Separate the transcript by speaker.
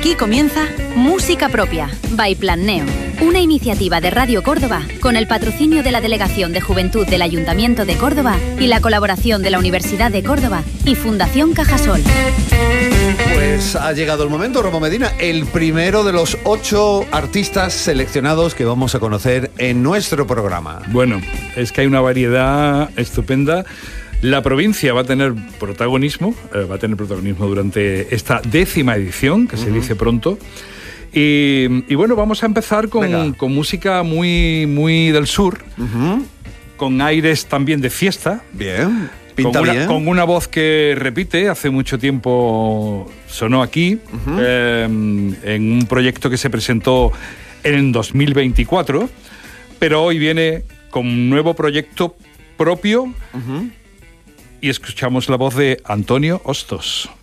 Speaker 1: Aquí comienza Música Propia, by Plan Neo, una iniciativa de Radio Córdoba con el patrocinio de la Delegación de Juventud del Ayuntamiento de Córdoba y la colaboración de la Universidad de Córdoba y Fundación Cajasol.
Speaker 2: Pues ha llegado el momento, Romo Medina, el primero de los 8 artistas seleccionados que vamos a conocer en nuestro programa.
Speaker 3: Bueno, es que hay una variedad estupenda. La provincia va a tener protagonismo durante esta 10ª edición, que se dice pronto. Y bueno, vamos a empezar con música muy, muy del sur, con aires también de fiesta.
Speaker 2: Bien,
Speaker 3: con una voz que repite, hace mucho tiempo sonó aquí, en un proyecto que se presentó en 2024, pero hoy viene con un nuevo proyecto propio. Y escuchamos la voz de Antonio Hostos.